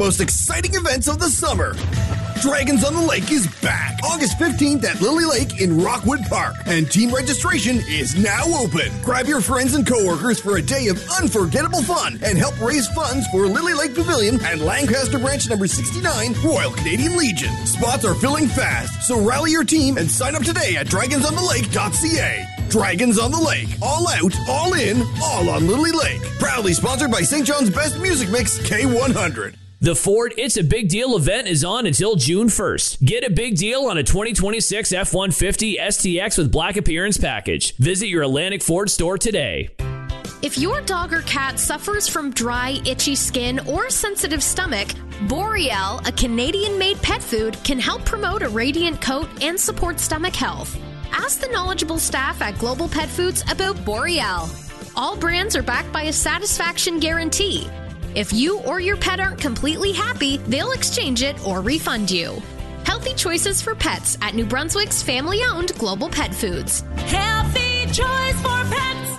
most exciting events of the summer. Dragons on the Lake is back August 15th at Lily Lake in Rockwood Park, and team registration is now open. Grab your friends and coworkers for a day of unforgettable fun and help raise funds for Lily Lake Pavilion and Lancaster Branch number 69, Royal Canadian Legion. Spots are filling fast, so rally your team and sign up today at dragonsonthelake.ca. Dragons on the Lake. All out, all in, all on Lily Lake. Proudly sponsored by St. John's Best Music Mix K100. The Ford It's a Big Deal event is on until June 1st. Get a big deal on a 2026 F-150 STX with black appearance package. Visit your Atlantic Ford store today. If your dog or cat suffers from dry, itchy skin or sensitive stomach, Boreal, a Canadian-made pet food, can help promote a radiant coat and support stomach health. Ask the knowledgeable staff at Global Pet Foods about Boreal. All brands are backed by a satisfaction guarantee. If you or your pet aren't completely happy, they'll exchange it or refund you. Healthy choices for pets at New Brunswick's family-owned Global Pet Foods. Healthy choice for pets.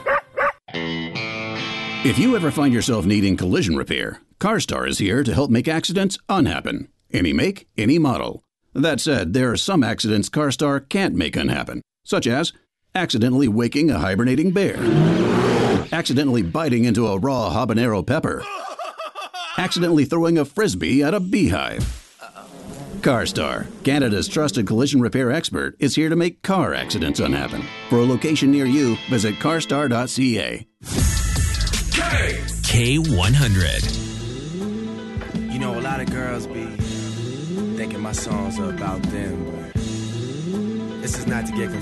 If you ever find yourself needing collision repair, CarStar is here to help make accidents unhappen. Any make, any model. That said, there are some accidents CarStar can't make unhappen, such as accidentally waking a hibernating bear, accidentally biting into a raw habanero pepper, accidentally throwing a frisbee at a beehive. CarStar, Canada's trusted collision repair expert, is here to make car accidents unhappen. For a location near you, visit carstar.ca. K100. You know, a lot of girls be thinking my songs are about them, but this is not to get confused.